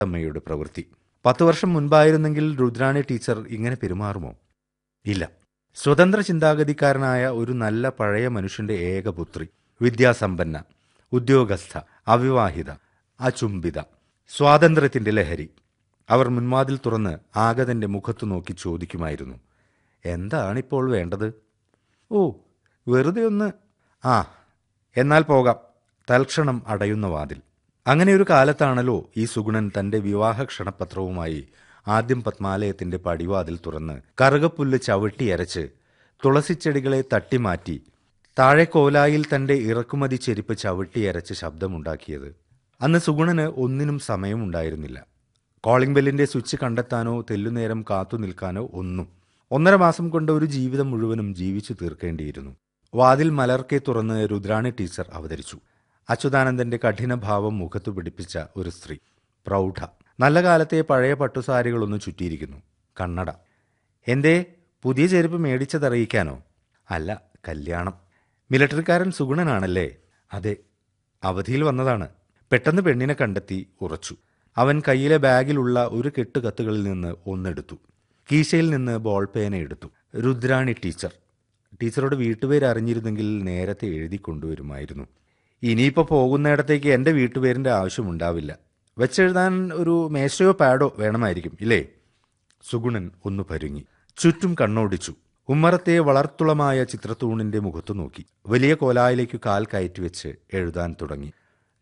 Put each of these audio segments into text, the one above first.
അമ്മയുടെ പ്രവൃത്തി. 10 വർഷം മുൻപായിരുന്നെങ്കിൽ രുദ്രാണി ടീച്ചർ ഇങ്ങനെ പെരുമാറുമോ? ഇല്ല. സ്വതന്ത്ര ചിന്താഗതിക്കാരനായ ഒരു നല്ല പഴയ മനുഷ്യന്റെ ഏകപുത്രി, വിദ്യാസമ്പന്ന, ഉദ്യോഗസ്ഥ, അവിവാഹിത, അചുംബിത, സ്വാതന്ത്ര്യത്തിന്റെ ലഹരി. അവർ മുൻവാതിൽ തുറന്ന് ആഗതന്റെ മുഖത്തു നോക്കി ചോദിക്കുമായിരുന്നു, എന്താണിപ്പോൾ വേണ്ടത്? ഓ, വെറുതെ ഒന്ന്. ആ, എന്നാൽ പോകാം. തൽക്ഷണം അടയുന്ന വാതിൽ. അങ്ങനെയൊരു കാലത്താണല്ലോ ഈ സുഗുണൻ തന്റെ വിവാഹ ക്ഷണപത്രവുമായി ആദ്യം പത്മാലയത്തിന്റെ പടിവാതിൽ തുറന്ന് കറുകപ്പുല്ല് ചവിട്ടിയരച്ച് തുളസിച്ചെടികളെ തട്ടിമാറ്റി താഴെ കോലായിൽ തന്റെ ഇറക്കുമതി ചെരുപ്പ് ചവിട്ടിയരച്ച് ശബ്ദമുണ്ടാക്കിയത്. അന്ന് സുഗുണന് ഒന്നിനും സമയമുണ്ടായിരുന്നില്ല. കോളിംഗ് ബെല്ലിന്റെ സ്വിച്ച് കണ്ടെത്താനോ തെല്ലുനേരം കാത്തു നിൽക്കാനോ ഒന്നും. 1.5 മാസം കൊണ്ട് ഒരു ജീവിതം മുഴുവനും ജീവിച്ചു തീർക്കേണ്ടിയിരുന്നു. വാതിൽ മലർക്കെ തുറന്ന് രുദ്രാണി ടീച്ചർ അവതരിച്ചു. അച്യുതാനന്ദന്റെ കഠിനഭാവം മുഖത്തു പിടിപ്പിച്ച ഒരു സ്ത്രീ, പ്രൗഢ. നല്ല കാലത്തെ പഴയ പട്ടുസാരികളൊന്ന് ചുറ്റിയിരിക്കുന്നു. കണ്ണട. എന്തേ, പുതിയ ചെരുപ്പ് മേടിച്ചതറിയിക്കാനോ? അല്ല, കല്യാണം. മിലിട്ടറിക്കാരൻ സുഗുണനാണല്ലേ? അതെ, അവധിയിൽ വന്നതാണ്. പെട്ടെന്ന് പെണ്ണിനെ കണ്ടെത്തി ഉറച്ചു. അവൻ കയ്യിലെ ബാഗിലുള്ള ഒരു കെട്ട് കത്തുകളിൽ നിന്ന് ഒന്നെടുത്തു. കീശയിൽ നിന്ന് ബോൾ പേന എടുത്തു. രുദ്രാണി ടീച്ചർ. ടീച്ചറുടെ വീട്ടുപേര് അറിഞ്ഞിരുന്നെങ്കിൽ നേരത്തെ എഴുതി കൊണ്ടുവരുമായിരുന്നു. ഇനിയിപ്പോൾ പോകുന്നിടത്തേക്ക് എൻ്റെ വീട്ടുപേരിൻ്റെ ആവശ്യമുണ്ടാവില്ല. വെച്ചെഴുതാൻ ഒരു മേശയോ പാഡോ വേണമായിരിക്കും, ഇല്ലേ? സുഗുണൻ ഒന്ന് പരുങ്ങി. ചുറ്റും കണ്ണോടിച്ചു. ഉമ്മറത്തെ വളർത്തുളമായ ചിത്രത്തൂണിന്റെ മുഖത്തു നോക്കി. വലിയ കോലായിലേക്ക് കാൽ കയറ്റിവെച്ച് എഴുതാൻ തുടങ്ങി.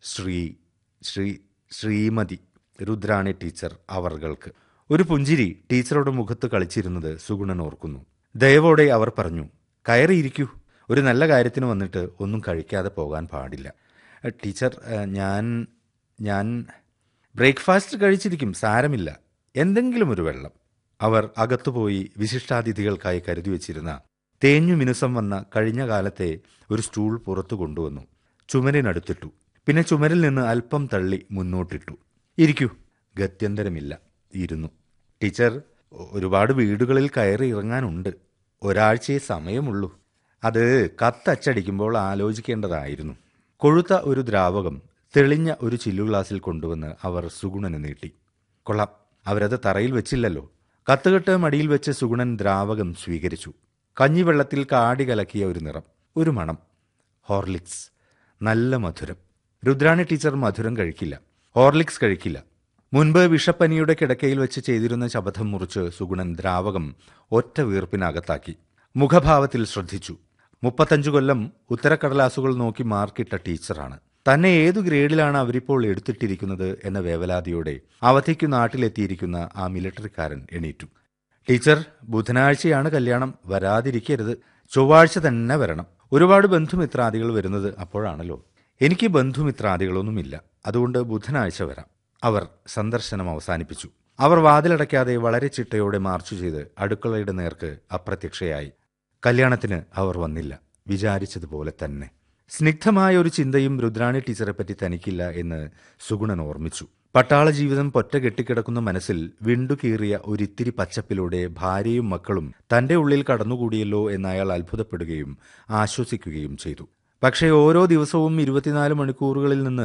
ശ്രീമതി രുദ്രാണി ടീച്ചർ അവർക്ക്. ഒരു പുഞ്ചിരി ടീച്ചറുടെ മുഖത്ത് കളിച്ചിരുന്നത് സുഗുണൻ ഓർക്കുന്നു. ദയവോടെ അവർ പറഞ്ഞു, കയറിയിരിക്കൂ. ഒരു നല്ല കാര്യത്തിന് വന്നിട്ട് ഒന്നും കഴിക്കാതെ പോകാൻ പാടില്ല. ടീച്ചർ, ഞാൻ ബ്രേക്ക്ഫാസ്റ്റ് കഴിച്ചിരിക്കും, സാരമില്ല. എന്തെങ്കിലും ഒരു വെള്ളം. അവർ അകത്തുപോയി വിശിഷ്ടാതിഥികൾക്കായി കരുതി വച്ചിരുന്ന തേഞ്ഞു മിനുസം വന്ന കഴിഞ്ഞ കാലത്തെ ഒരു സ്റ്റൂൾ പുറത്തു കൊണ്ടുവന്നു. ചുമരിനടുത്തിട്ടു. പിന്നെ ചുമരിൽ നിന്ന് അല്പം തള്ളി മുന്നോട്ടിട്ടു. ഇരിക്കൂ. ഗത്യന്തരമില്ല. ഇരുന്നു. ടീച്ചർ, ഒരുപാട് വീടുകളിൽ കയറി ഇറങ്ങാനുണ്ട്. ഒരാഴ്ചയെ സമയമുള്ളൂ. അത് കത്തച്ചടിക്കുമ്പോൾ ആലോചിക്കേണ്ടതായിരുന്നു. കൊഴുത്ത ഒരു ദ്രാവകം തെളിഞ്ഞ ഒരു ചില്ലു ഗ്ലാസിൽ കൊണ്ടുവന്ന് അവർ സുഗുണന് നീട്ടി. കൊള്ളാം, അവരത് തറയിൽ വെച്ചില്ലല്ലോ. കത്തുകെട്ട് മടിയിൽ വെച്ച് സുഗുണൻ ദ്രാവകം സ്വീകരിച്ചു. കഞ്ഞിവെള്ളത്തിൽ കാടി കലക്കിയ ഒരു നിറം, ഒരു മണം. ഹോർലിക്സ്. നല്ല മധുരം. രുദ്രാണി ടീച്ചർ മധുരം കഴിക്കില്ല, ഹോർലിക്സ് കഴിക്കില്ല. മുൻപ് വിഷപ്പനിയുടെ കിടക്കയിൽ വെച്ച് ചെയ്തിരുന്ന ശപഥം മുറിച്ച് സുഗുണൻ ദ്രാവകം ഒറ്റ വീർപ്പിനകത്താക്കി. മുഖഭാവത്തിൽ ശ്രദ്ധിച്ചു. 35 കൊല്ലം ഉത്തരക്കടലാസുകൾ നോക്കി മാർക്കിട്ട ടീച്ചറാണ്. തന്നെ ഏതു ഗ്രേഡിലാണ് അവരിപ്പോൾ എടുത്തിട്ടിരിക്കുന്നത് എന്ന വേവലാതിയോടെ അവധിക്കു നാട്ടിലെത്തിയിരിക്കുന്ന ആ മിലിട്ടറിക്കാരൻ എണീറ്റു. ടീച്ചർ, ബുധനാഴ്ചയാണ് കല്യാണം. വരാതിരിക്കരുത്. ചൊവ്വാഴ്ച തന്നെ വരണം. ഒരുപാട് ബന്ധുമിത്രാദികൾ വരുന്നത് അപ്പോഴാണല്ലോ. എനിക്ക് ബന്ധുമിത്രാദികളൊന്നുമില്ല, അതുകൊണ്ട് ബുധനാഴ്ച വരാം. അവർ സന്ദർശനം അവസാനിപ്പിച്ചു. അവർ വാതിലടയ്ക്കാതെ വളരെ ചിട്ടയോടെ മാർച്ചു ചെയ്ത് അടുക്കളയുടെ നേർക്ക് അപ്രത്യക്ഷയായി. കല്യാണത്തിന് അവർ വന്നില്ല. വിചാരിച്ചതുപോലെ തന്നെ. സ്നിഗ്ധമായ ഒരു ചിന്തയും രുദ്രാണി ടീച്ചറെപ്പറ്റി തനിക്കില്ല എന്ന് സുഗുണൻ ഓർമ്മിച്ചു. പട്ടാള ജീവിതം പൊറ്റ കെട്ടിക്കിടക്കുന്ന മനസ്സിൽ വിണ്ടുകീറിയ ഒരിത്തിരി പച്ചപ്പിലൂടെ ഭാര്യയും മക്കളും തന്റെ ഉള്ളിൽ കടന്നുകൂടിയല്ലോ എന്നയാൾ അത്ഭുതപ്പെടുകയും ആശ്വസിക്കുകയും ചെയ്തു. പക്ഷേ ഓരോ ദിവസവും 24 മണിക്കൂറുകളിൽ നിന്ന്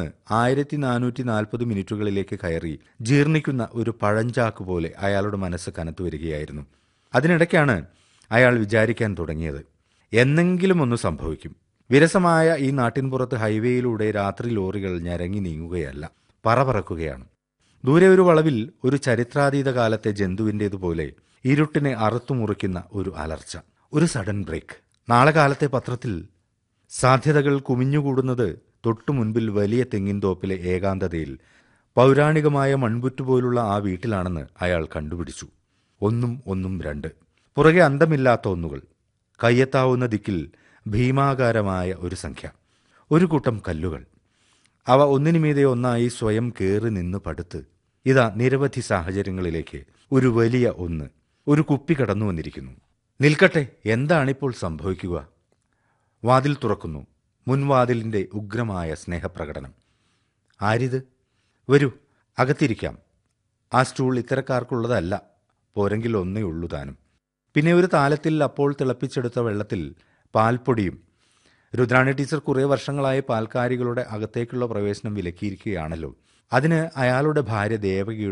1440 മിനിറ്റുകളിലേക്ക് കയറി ജീർണിക്കുന്ന ഒരു പഴഞ്ചാക്ക് പോലെ അയാളുടെ മനസ്സ് കനത്തുവരികയായിരുന്നു. അതിനിടയ്ക്കാണ് അയാൾ വിചാരിക്കാൻ തുടങ്ങിയത്, എന്നെങ്കിലും ഒന്ന് സംഭവിക്കും. വിരസമായ ഈ നാട്ടിൻപുറത്ത് ഹൈവേയിലൂടെ രാത്രി ലോറികൾ ഞരങ്ങി നീങ്ങുകയല്ല, പറക്കുകയാണ്. ദൂരെ ഒരു വളവിൽ ഒരു ചരിത്രാതീത കാലത്തെ ജന്തുവിൻ്റേതുപോലെ ഇരുട്ടിനെ അറുത്തുമുറിക്കുന്ന ഒരു അലർച്ച, ഒരു സഡൻ ബ്രേക്ക്. നാളെ കാലത്തെ പത്രത്തിൽ സാധ്യതകൾ കുമിഞ്ഞുകൂടുന്നത് തൊട്ടു മുൻപിൽ വലിയ തെങ്ങിൻതോപ്പിലെ ഏകാന്തതയിൽ പൗരാണികമായ മൺപുറ്റുപോലുള്ള ആ വീട്ടിലാണെന്ന് അയാൾ കണ്ടുപിടിച്ചു. ഒന്നും രണ്ട്. പുറകെ അന്തമില്ലാത്ത ഒന്നുകൾ. കയ്യെത്താവുന്ന ദിക്കിൽ ഭീമാകാരമായ ഒരു സംഖ്യ. ഒരു കൂട്ടം കല്ലുകൾ. അവ ഒന്നിനുമീതെ ഒന്നായി സ്വയം കേറി നിന്ന് പടുത്ത് ഇതാ നിരവധി സാഹചര്യങ്ങളിലേക്ക് ഒരു വലിയ ഒന്ന്, ഒരു കുപ്പി കടന്നു വന്നിരിക്കുന്നു. നിൽക്കട്ടെ, എന്താണിപ്പോൾ സംഭവിക്കുക? വാതിൽ തുറക്കുന്നു. മുൻവാതിലിന്റെ ഉഗ്രമായ സ്നേഹപ്രകടനം. ആരിത്? വരൂ, അകത്തിരിക്കാം. ആ സ്റ്റൂൾ ഇത്തരക്കാർക്കുള്ളതല്ല. പോരെങ്കിൽ ഒന്നേ ഉള്ളൂ താനും. പിന്നെ ഒരു താലത്തിൽ അപ്പോൾ തിളപ്പിച്ചെടുത്ത വെള്ളത്തിൽ പാൽപ്പൊടിയും. രുദ്രാണി ടീച്ചർ കുറേ വർഷങ്ങളായി പാൽക്കാരികളുടെ അകത്തേക്കുള്ള പ്രവേശനം വിലക്കിയിരിക്കുകയാണല്ലോ. അതിന് അയാളുടെ ഭാര്യ ദേവകിയുടെ